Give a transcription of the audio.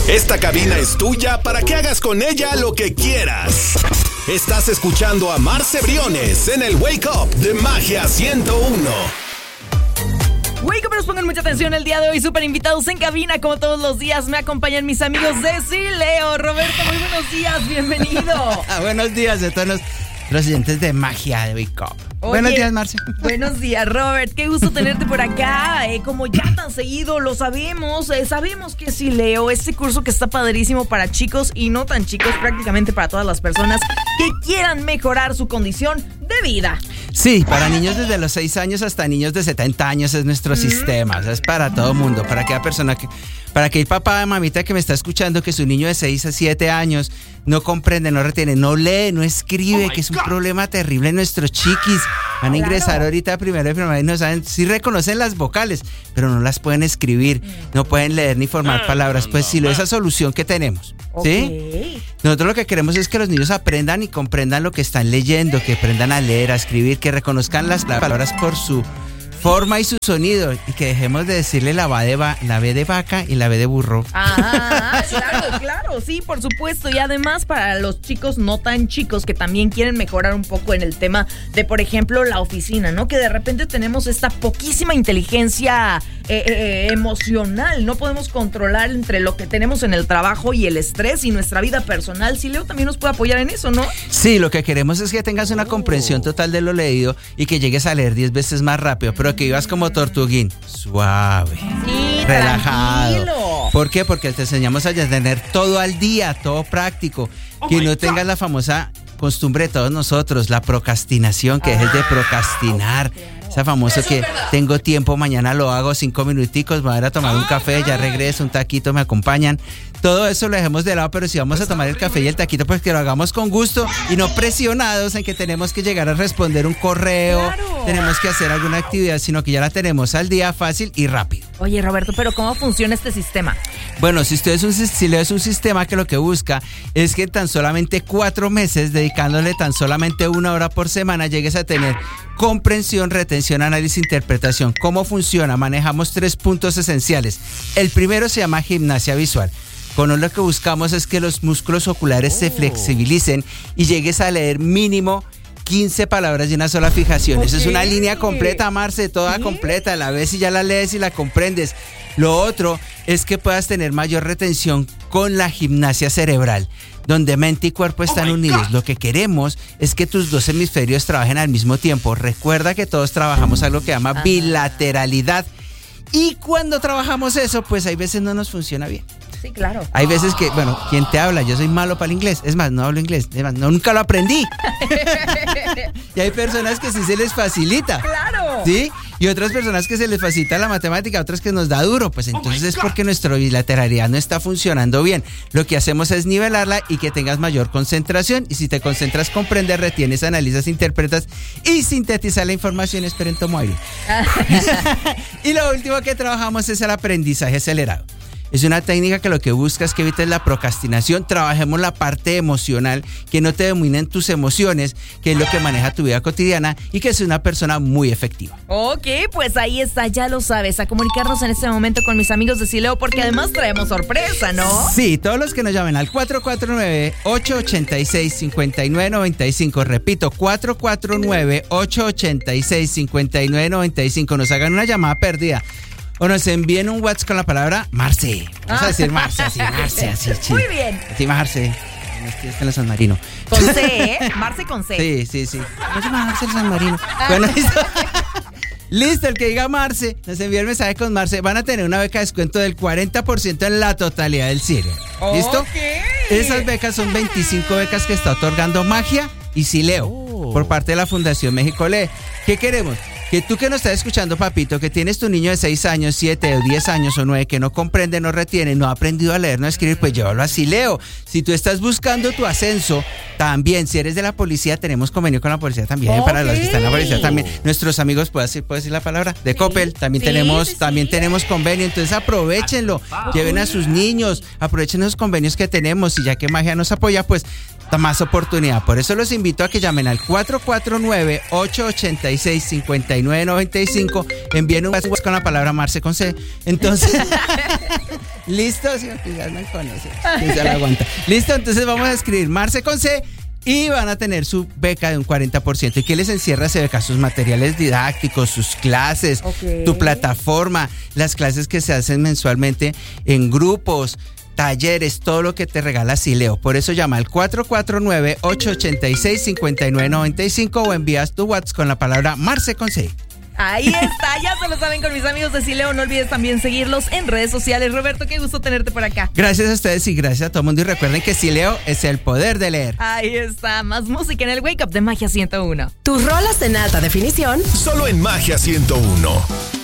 Esta cabina es tuya para que hagas con ella lo que quieras. Estás escuchando a Marce Briones en el Wake Up de Magia 101. Wake Up, nos pongan mucha atención el día de hoy. Súper invitados en cabina, como todos los días. Me acompañan mis amigos Ceci, Leo, Roberto. Muy buenos días, bienvenido. Buenos días a todos los oyentes de Magia de Wake Up. Oye, buenos días, Marce. Buenos días, Robert. Qué gusto tenerte por acá. Como ya tan seguido lo sabemos, sabemos que sí, Leo, este curso que está padrísimo para chicos y no tan chicos, prácticamente para todas las personas que quieran mejorar su condición de vida. Sí, para niños desde los 6 años hasta niños de 70 años es nuestro sistema. O sea, es para todo mundo, para aquella persona para aquel papá, mamita que me está escuchando, que su niño de 6 a 7 años no comprende, no retiene, no lee, no escribe, que es un problema terrible en nuestros chiquis. Van a ingresar ahorita primero de primaria y no saben, sí reconocen las vocales, pero no las pueden escribir, no pueden leer ni formar palabras. Pues sí, esa solución que tenemos, ¿sí? Nosotros lo que queremos es que los niños aprendan y comprendan lo que están leyendo, que aprendan a leer, a escribir, que reconozcan las palabras por su forma y su sonido, y que dejemos de decirle la B de vaca y la B de burro. Ah, claro, sí, por supuesto. Y además para los chicos no tan chicos que también quieren mejorar un poco en el tema de, por ejemplo, la oficina, ¿no? Que de repente tenemos esta poquísima inteligencia emocional. No podemos controlar entre lo que tenemos en el trabajo y el estrés y nuestra vida personal. Sí, Leo también nos puede apoyar en eso, ¿no? Sí, lo que queremos es que tengas una comprensión total de lo leído y que llegues a leer 10 veces más rápido, pero que ibas como tortuguín, suave, sí, relajado. Tranquilo. ¿Por qué? Porque te enseñamos a tener todo al día, todo práctico, que no tengas la famosa costumbre de todos nosotros, la procrastinación, que dejes de procrastinar. Esa famosa que tengo tiempo, mañana lo hago, 5 minuticos, me voy a ir a tomar un café, ya regreso, un taquito, me acompañan. Todo eso lo dejemos de lado, pero si vamos a tomar el café y el taquito, pues que lo hagamos con gusto y no presionados en que tenemos que llegar a responder un correo, tenemos que hacer alguna actividad, sino que ya la tenemos al día, fácil y rápido. Oye, Roberto, ¿pero cómo funciona este sistema? Bueno, si Leo es un sistema que lo que busca es que en tan solamente 4 meses, dedicándole tan solamente 1 hora por semana, llegues a tener comprensión, retención, análisis, interpretación. ¿Cómo funciona? Manejamos 3 puntos esenciales. El primero se llama gimnasia visual. Con lo que buscamos es que los músculos oculares se flexibilicen y llegues a leer mínimo 15 palabras de una sola fijación. Esa es una línea completa, Marce, toda completa. La ves y ya la lees y la comprendes. Lo otro es que puedas tener mayor retención con la gimnasia cerebral, donde mente y cuerpo están unidos. Lo que queremos es que tus 2 hemisferios trabajen al mismo tiempo. Recuerda que todos trabajamos algo que se llama bilateralidad. Y cuando trabajamos eso, pues hay veces no nos funciona bien. Sí, claro. Hay veces que, bueno, ¿quién te habla? Yo soy malo para el inglés. Es más, no hablo inglés. Es más, nunca lo aprendí. Y hay personas que sí se les facilita. ¡Claro! ¿Sí? Y otras personas que se les facilita la matemática, otras que nos da duro. Pues entonces es porque nuestra bilateralidad no está funcionando bien. Lo que hacemos es nivelarla y que tengas mayor concentración. Y si te concentras, comprendes, retienes, analizas, interpretas y sintetizas la información. Esperen, tomo aire. Y lo último que trabajamos es el aprendizaje acelerado. Es una técnica que lo que busca es que evites la procrastinación, trabajemos la parte emocional, que no te dominen tus emociones, que es lo que maneja tu vida cotidiana y que es una persona muy efectiva. Ok, pues ahí está, ya lo sabes, a comunicarnos en este momento con mis amigos de Sileo, porque además traemos sorpresa, ¿no? Sí, todos los que nos llamen al 449-886-5995, repito, 449-886-5995, nos hagan una llamada perdida. O nos envíen un WhatsApp con la palabra Marce. Vamos a decir Marce, así, chido. Muy bien. Sí, Marce. En el San Marino. Con C, ¿eh? Marce con C. Sí. No se llama Marce el San Marino. Bueno, listo. Listo, el que diga Marce, nos envía el mensaje con Marce. Van a tener una beca de descuento del 40% en la totalidad del cierre. ¿Listo? Okay. Esas becas son 25 becas que está otorgando Magia y Sileo por parte de la Fundación México Lee. ¿Qué queremos? Que tú que nos estás escuchando, papito, que tienes tu niño de 6 años, 7 o 10 años o 9 que no comprende, no retiene, no ha aprendido a leer, no a escribir, pues llévalo a Sileo. Si tú estás buscando tu ascenso, también, si eres de la policía, tenemos convenio con la policía también, para los que están en la policía también. Nuestros amigos, ¿puedo decir la palabra? De Coppel, también tenemos convenio, entonces aprovechenlo, lleven a sus niños, aprovechen los convenios que tenemos y ya que Magia nos apoya, pues más oportunidad. Por eso los invito a que llamen al 449-886-5995, envíen un WhatsApp con la palabra Marce con C. Entonces ¿Listo? Sí, ya andan con eso. Que se la aguanta. ¿Listo? Entonces vamos a escribir Marce con C y van a tener su beca de un 40%. ¿Y qué les encierra esa beca? Sus materiales didácticos, sus clases, tu plataforma, las clases que se hacen mensualmente en grupos, talleres, todo lo que te regala Sileo. Por eso llama al 449-886-5995 o envías tu WhatsApp con la palabra Marce con C. Ahí está, ya se lo saben con mis amigos de Sileo. No olvides también seguirlos en redes sociales. Roberto, qué gusto tenerte por acá. Gracias a ustedes y gracias a todo el mundo. Y recuerden que Sileo es el poder de leer. Ahí está, más música en el Wake Up de Magia 101. Tus rolas en alta definición. Solo en Magia 101.